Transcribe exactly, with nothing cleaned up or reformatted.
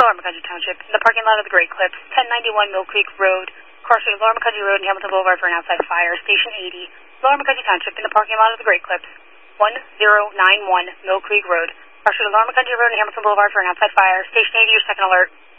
Lower McCudgy Township, in the parking lot of the Great Clips, ten ninety-one Mill Creek Road, crossing Lower McCudgy Road and Hamilton Boulevard for an outside fire. Station eighty, Lower McCudgy Township, in the parking lot of the Great Clips, one zero nine one Mill Creek Road, crossing Lower McCudgy Road and Hamilton Boulevard for an outside fire. Station eighty, your second alert.